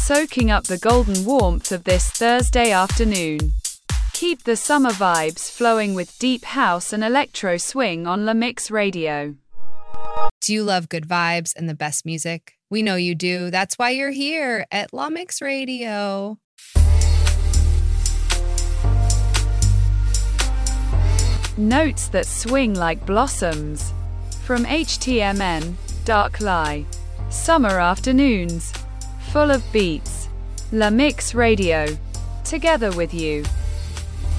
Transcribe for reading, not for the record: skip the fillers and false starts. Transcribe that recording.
soaking up the golden warmth of this Thursday afternoon. Keep the summer vibes flowing with deep house and electro swing on La Mix Radio. Do you love good vibes and the best music? We know you do. That's why you're here at La Mix Radio. Notes that swing like blossoms. From HTMN, Dark Lie. Summer afternoons. Full of beats. La Mix Radio. Together with you.